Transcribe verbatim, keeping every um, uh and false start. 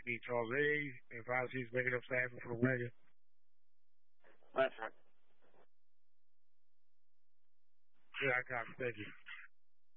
be Charles A. and five six backing up staffing for the wagon. That's right. Yeah, I got it. Thank you.